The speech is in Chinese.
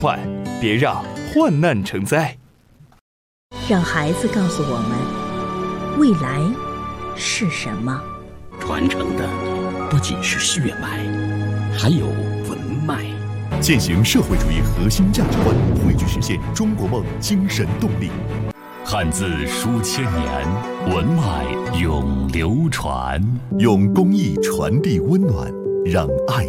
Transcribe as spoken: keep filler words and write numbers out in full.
患，别让患难成灾。 让孩子告诉我们，未来是什么？ 传承的不仅是血脉，还有文脉。 践行社会主义核心价值观，汇聚实现中国梦精神动力。 汉字书千年，文脉永流传。 用公益传递温暖，让爱